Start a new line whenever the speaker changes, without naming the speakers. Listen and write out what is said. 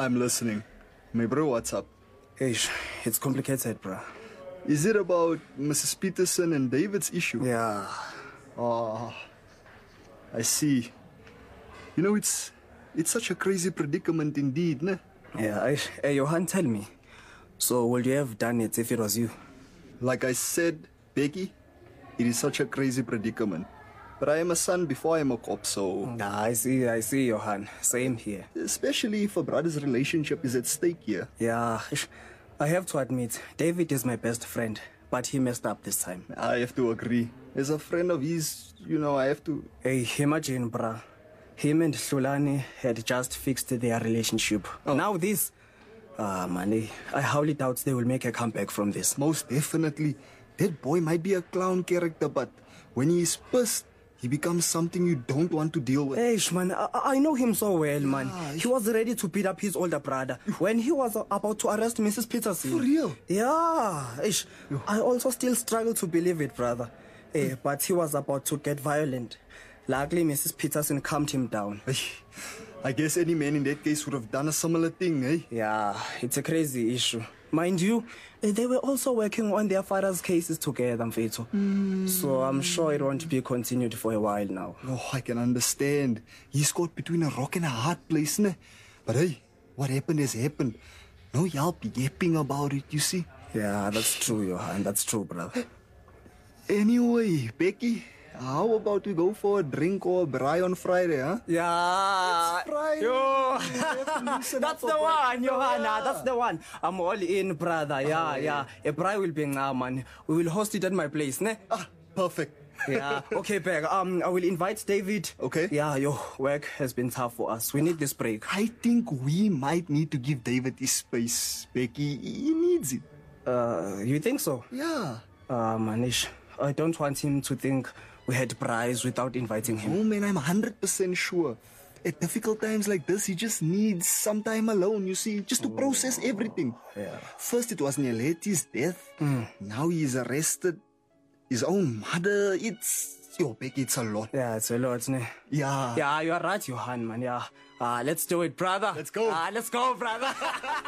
I'm listening. My bro, what's up?
Ish, it's complicated, bro.
Is it about Mrs. Peterson and David's issue?
Yeah.
Oh, I see. You know, it's such a crazy predicament indeed, ne?
Yeah, Ish. Hey, Johan, tell me. So, would you have done it if it was you?
Like I said, Becky, it is such a crazy predicament. But I am a son before I am a cop, so...
Nah, I see, Johan. Same here.
Especially if a brother's relationship is at stake here.
Yeah, Ish. I have to admit, David is my best friend, but he messed up this time.
I have to agree. As a friend of his, I have to...
Hey, imagine, bruh. Him and Hlulani had just fixed their relationship. Oh. Now this... man, I highly doubt they will make a comeback from this.
Most definitely. That boy might be a clown character, but when he is pissed, he becomes something you don't want to deal with.
Hey, man, I know him so well, man. He was ready to beat up his older brother when he was about to arrest Mrs. Peterson.
For real?
Yeah. I also still struggle to believe it, brother. Hey, but he was about to get violent. Luckily, Mrs. Peterson calmed him down.
I guess any man in that case would have done a similar thing, eh?
Yeah, it's a crazy issue. Mind you, they were also working on their father's cases together, Mfethu. So I'm sure it won't be continued for a while now.
Oh, I can understand. He's caught between a rock and a hard place, ne? But hey, what happened has happened. No help yapping about it, you see?
Yeah, that's true, Johan. That's true, brother.
Anyway, Becky, how about we go for a drink or a braai on Friday, huh?
Yeah.
It's Friday.
Yo. That's the one, Johanna. That's the one. I'm all in, brother. Yeah. A braai will be now, man. We will host it at my place, ne?
Ah, perfect.
Yeah. Okay, Peg. I will invite David.
Okay.
Yeah, work has been tough for us. We need this break.
I think we might need to give David his space, Becky. He needs it.
You think so?
Yeah.
Manish, I don't want him to think we had braais without inviting him.
Oh man, I'm 100% sure. At difficult times like this, he just needs some time alone, you see, just to process everything.
Yeah.
First it was Nyeleti's death. Now he is arrested. His own mother. Becky, it's a lot.
Yeah, it's a lot, ne?
Yeah.
Yeah, you're right, Johan, man. Yeah. Let's do it, brother.
Let's go.
Let's go, brother.